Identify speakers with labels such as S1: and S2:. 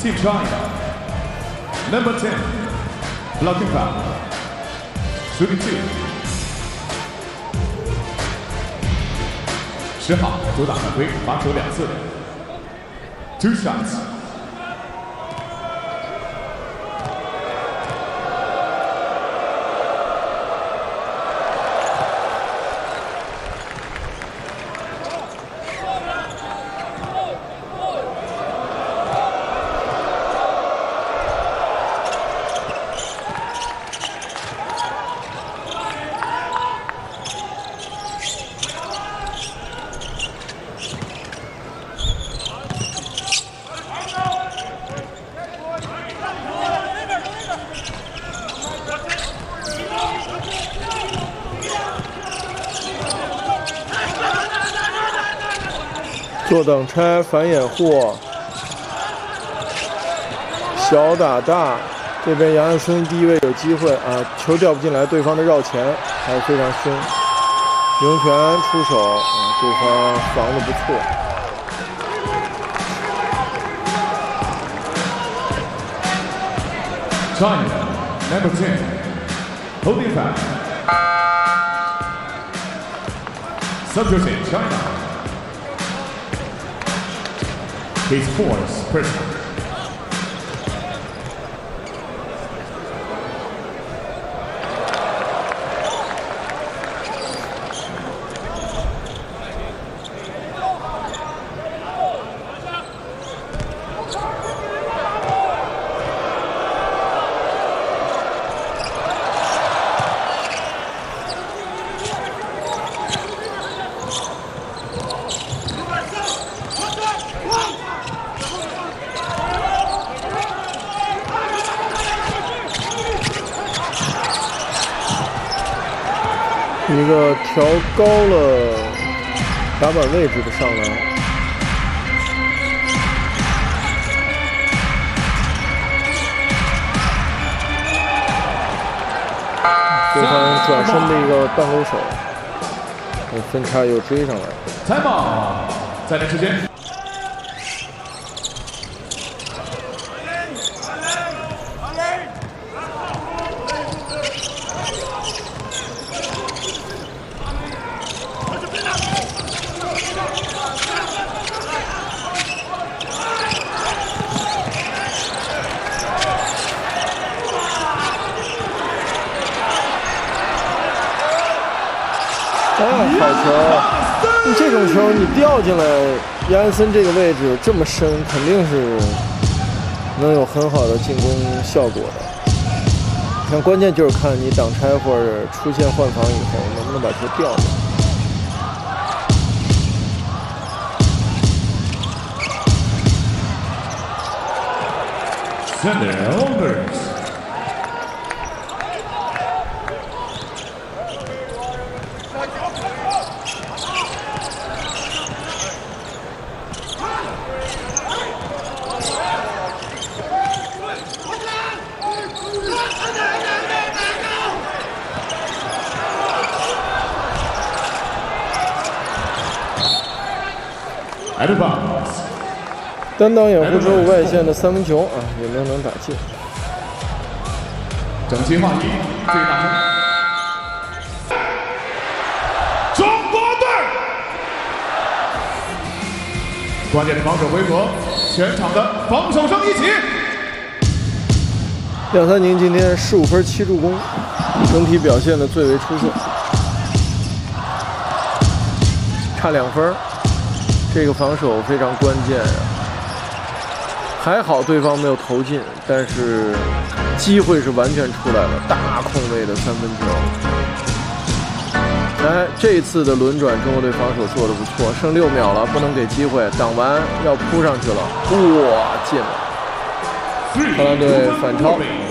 S1: Team China. Number 10, blocking foul. Shooting 2. 10号主打犯规，罚球2次。2 shots.
S2: 坐等拆反掩护，小打大，这边杨安森第一位有机会啊，球掉不进来，对方的绕前还是非常凶，赢拳出手啊，对方防得不错。
S1: China, number 10, holding foul. Substitute China. Case 4's personal.
S2: 一个调高了打板位置的上篮，对方转身的一个半勾手，分差又追上来。
S1: Timeout，暂停时间。
S2: 好球！这种球你掉进来，杨安森这个位置这么深，肯定是能有很好的进攻效果的。但关键就是看你挡拆或者出现换防以后，能不能把球掉下来。
S1: Thunder Ogres. Out of bounds.
S2: 单挡掩护之后外线的三分球啊，也没有能打进。
S1: 整齐划一，最大声。中国队关键的防守回合，全场的防守声一起。
S2: 廖三宁今天15分7助攻，整体表现的最为出色，差2分。这个防守非常关键啊！还好对方没有投进，但是机会是完全出来了，大空位的三分球。来，这次的轮转，中国队防守做得不错，剩6秒了，不能给机会，挡完要扑上去了，哇，进了！荷兰队反超。